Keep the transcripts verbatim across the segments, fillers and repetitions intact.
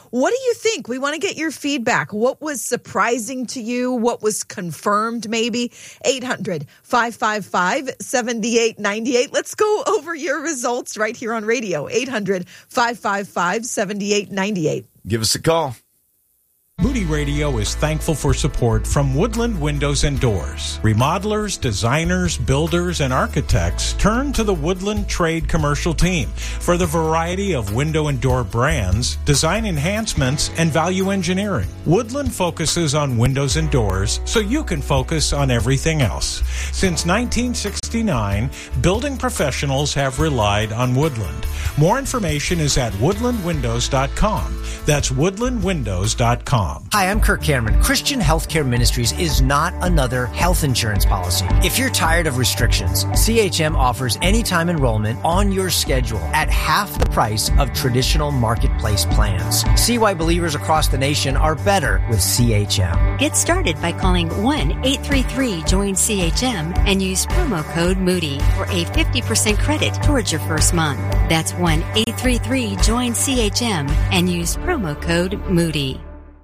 What do you think? We want to get your feedback. What was surprising to you? What was confirmed maybe? eight hundred, five five five, seven eight nine eight. Let's go over your results right here on radio. eight hundred, five five five, seven eight nine eight. Give us a call. Moody Radio is thankful for support from Woodland Windows and Doors. Remodelers, designers, builders, and architects turn to the Woodland Trade Commercial Team for the variety of window and door brands, design enhancements, and value engineering. Woodland focuses on windows and doors so you can focus on everything else. Since nineteen sixty-nine, building professionals have relied on Woodland. More information is at woodland windows dot com. That's woodland windows dot com. Hi, I'm Kirk Cameron. Christian Healthcare Ministries is not another health insurance policy. If you're tired of restrictions, C H M offers anytime enrollment on your schedule at half the price of traditional marketplace plans. See why believers across the nation are better with C H M. Get started by calling one eight three three join C H M and use promo code Moody for a fifty percent credit towards your first month. That's one eight three three join C H M and use promo code Moody.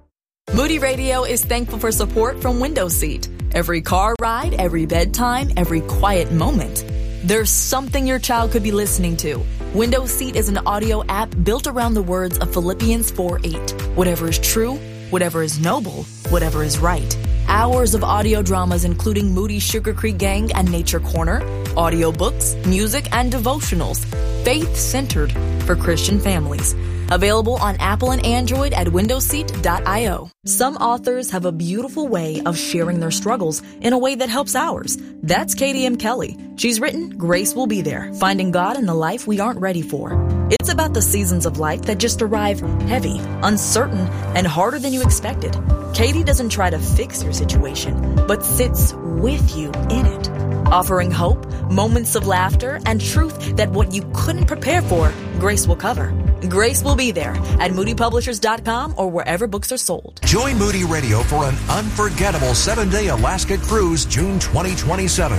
Moody Radio is thankful for support from Windows Seat. Every car ride, every bedtime, every quiet moment. There's something your child could be listening to. Windows Seat is an audio app built around the words of Philippians four eight. Whatever is true, whatever is noble, whatever is right. Hours of audio dramas including Moody Sugar Creek Gang and Nature Corner, audiobooks, music, and devotionals. Faith-centered for Christian families. Available on Apple and Android at windows seat dot io. Some authors have a beautiful way of sharing their struggles in a way that helps ours. That's Katie M. Kelly. She's written Grace Will Be There, Finding God in the Life We Aren't Ready For. It's about the seasons of life that just arrive heavy, uncertain, and harder than you expected. Katie doesn't try to fix your situation, but sits with you in it, offering hope, moments of laughter, and truth that what you couldn't prepare for, Grace will cover. Grace Will Be There at moody publishers dot com or wherever books are sold. Join Moody Radio for an unforgettable seven-day Alaska cruise June twenty twenty-seven.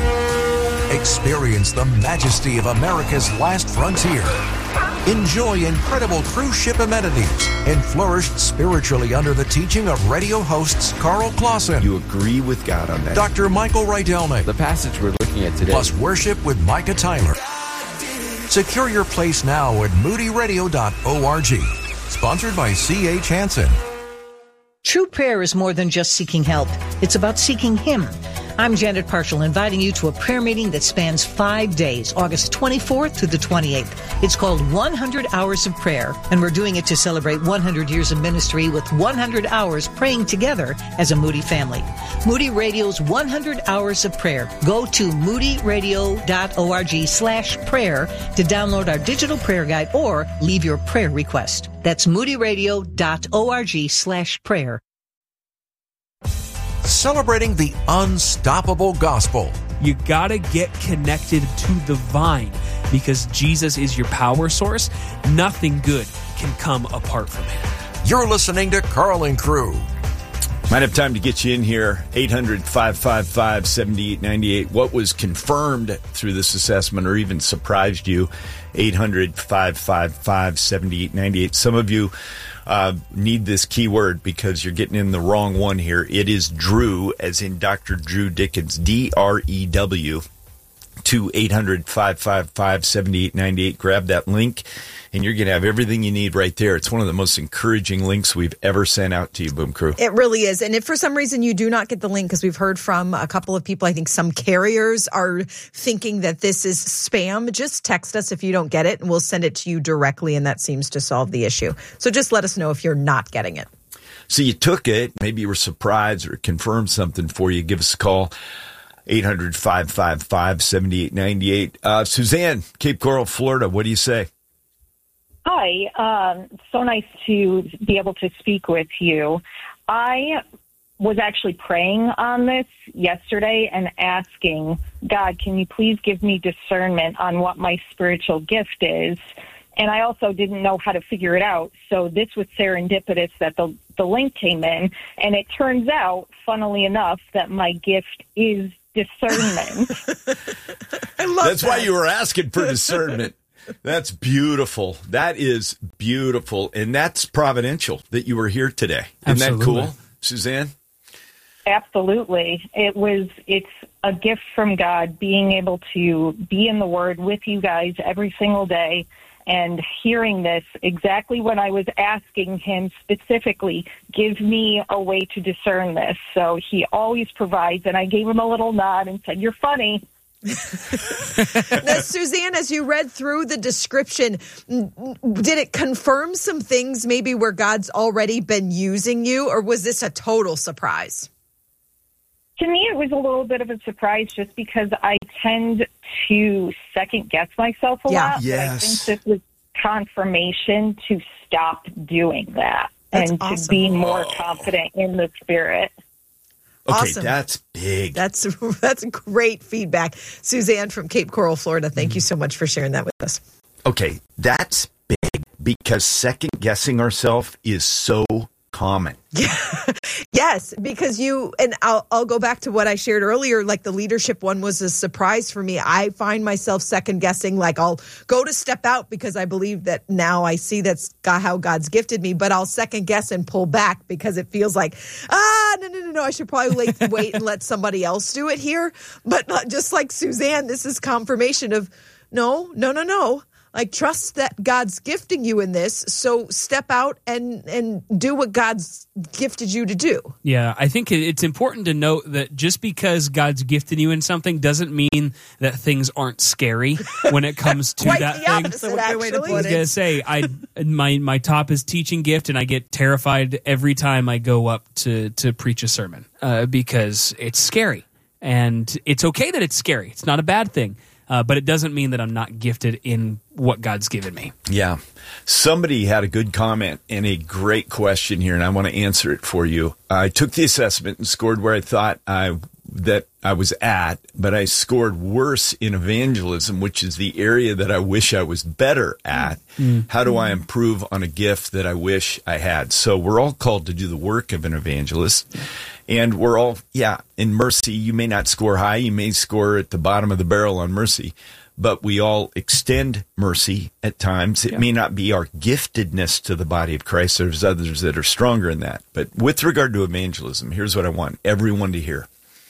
Experience the majesty of America's last frontier. Enjoy incredible cruise ship amenities and flourish spiritually under the teaching of radio hosts Carl Clausen. You agree with God on that? Doctor Michael Rydelnik. The passage we're looking at today. Plus worship with Micah Tyler. Secure your place now at moody radio dot org. Sponsored by C H Hansen. True prayer is more than just seeking help. It's about seeking Him. I'm Janet Parshall, inviting you to a prayer meeting that spans five days, August twenty-fourth to the twenty-eighth. It's called one hundred Hours of Prayer, and we're doing it to celebrate one hundred years of ministry with one hundred hours praying together as a Moody family. Moody Radio's one hundred Hours of Prayer. Go to moody radio dot org slash prayer to download our digital prayer guide or leave your prayer request. That's moody radio dot org slash prayer. Celebrating the unstoppable gospel. You gotta get connected to the vine because Jesus is your power source. Nothing good can come apart from Him. You're listening to Carl and Crew. Might have time to get you in here. eight hundred, five five five, seven eight nine eight. What was confirmed through this assessment or even surprised you? eight hundred, five five five, seven eight nine eight. Some of you uh, need this keyword because you're getting in the wrong one here. It is Drew, as in Doctor Drew Dickens, D R E W, to eight hundred, five five five, seven eight nine eight. Grab that link, and you're going to have everything you need right there. It's one of the most encouraging links we've ever sent out to you, Boom Crew. It really is. And if for some reason you do not get the link, because we've heard from a couple of people, I think some carriers are thinking that this is spam, just text us if you don't get it, and we'll send it to you directly, and that seems to solve the issue. So just let us know if you're not getting it. So you took it, maybe you were surprised or it confirmed something for you. Give us a call. eight hundred, five five five, seven eight nine eight. Uh, Suzanne, Cape Coral, Florida, what do you say? Hi. Um, so nice to be able to speak with you. I was actually praying on this yesterday and asking, God, can you please give me discernment on what my spiritual gift is? And I also didn't know how to figure it out. So this was serendipitous that the, the link came in. And it turns out, funnily enough, that my gift is discernment. I love That's that. why you were asking for discernment. That's beautiful. That is beautiful. And that's providential that you were here today. Isn't Absolutely. that cool, Suzanne? Absolutely. It was, it's a gift from God being able to be in the Word with you guys every single day and hearing this exactly when I was asking him specifically, give me a way to discern this. So he always provides, and I gave him a little nod and said, you're funny. Now, Suzanne, as you read through the description, did it confirm some things maybe where God's already been using you, or was this a total surprise? To me, it was a little bit of a surprise just because I tend to second guess myself a Yeah. lot. Yes. But I think this was confirmation to stop doing that. That's and awesome. to be more confident in the Spirit. Okay, Awesome. that's big. That's that's great feedback. Suzanne from Cape Coral, Florida, thank you so much for sharing that with us. Okay, that's big because second guessing ourselves is so common. Yes, because you, and I'll, I'll go back to what I shared earlier, like the leadership one was a surprise for me. I find myself second guessing, like I'll go to step out because I believe that now I see that's God, how God's gifted me, but I'll second guess and pull back because it feels like, ah, no, no, no, no, I should probably wait, wait and let somebody else do it here. But not just like Suzanne, this is confirmation of no, no, no, no. Like, trust that God's gifting you in this, so step out and, and do what God's gifted you to do. Yeah, I think it's important to note that just because God's gifted you in something doesn't mean that things aren't scary when it comes to Quite that the thing. opposite, I actually. was gonna say, I my my top is teaching gift, and I get terrified every time I go up to to preach a sermon uh, because it's scary, and it's okay that it's scary. It's not a bad thing. Uh, but it doesn't mean that I'm not gifted in what God's given me. Yeah. Somebody had a good comment and a great question here, and I want to answer it for you. I took the assessment and scored where I thought I that I was at, but I scored worse in evangelism, which is the area that I wish I was better at. Mm. How do I improve on a gift that I wish I had? So we're all called to do the work of an evangelist. And we're all, yeah, in mercy, you may not score high. You may score at the bottom of the barrel on mercy. But we all extend mercy at times. It yeah. may not be our giftedness to the body of Christ. There's others that are stronger in that. But with regard to evangelism, here's what I want everyone to hear.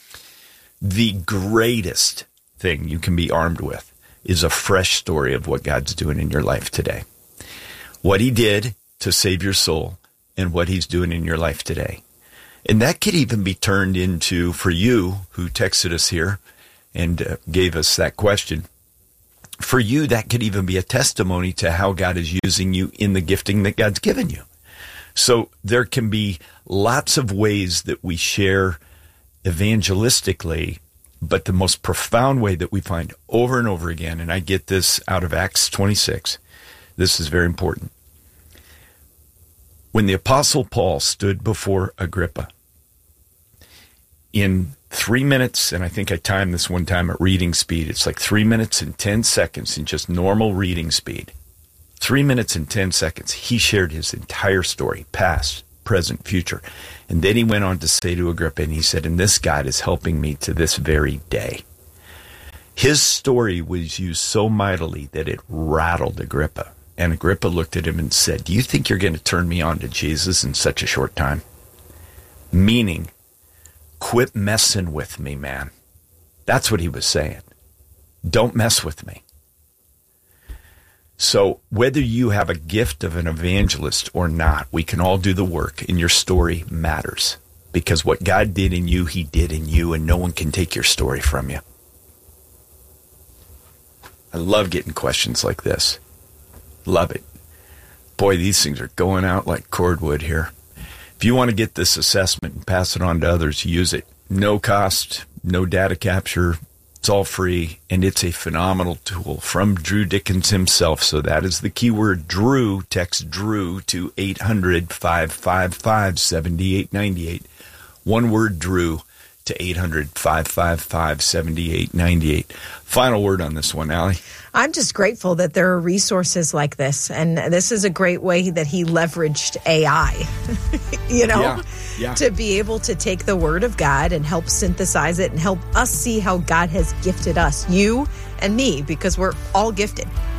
The greatest thing you can be armed with is a fresh story of what God's doing in your life today. What he did to save your soul and what he's doing in your life today. And that could even be turned into, for you who texted us here and uh, gave us that question, for you, that could even be a testimony to how God is using you in the gifting that God's given you. So there can be lots of ways that we share evangelistically, but the most profound way that we find over and over again, and I get this out of Acts twenty-six, this is very important. When the Apostle Paul stood before Agrippa, in three minutes, and I think I timed this one time at reading speed, it's like three minutes and ten seconds in just normal reading speed. Three minutes and ten seconds, he shared his entire story, past, present, future. And then he went on to say to Agrippa, and he said, and this God is helping me to this very day. His story was used so mightily that it rattled Agrippa. And Agrippa looked at him and said, do you think you're going to turn me on to Jesus in such a short time? Meaning, quit messing with me, man. That's what he was saying. Don't mess with me. So whether you have a gift of an evangelist or not, we can all do the work, and your story matters. Because what God did in you, he did in you, and no one can take your story from you. I love getting questions like this. Love it. Boy, these things are going out like cordwood here. If you want to get this assessment and pass it on to others, use it. No cost, no data capture. It's all free, and it's a phenomenal tool from Drew Dickens himself. So that is the keyword Drew. Text Drew to eight hundred, five five five, seven eight nine eight. One word Drew to eight hundred, five five five, seven eight nine eight. Final word on this one, Allie. I'm just grateful that there are resources like this. And this is a great way that he leveraged A I, you know, yeah, yeah. to be able to take the word of God and help synthesize it and help us see how God has gifted us, you and me, because we're all gifted.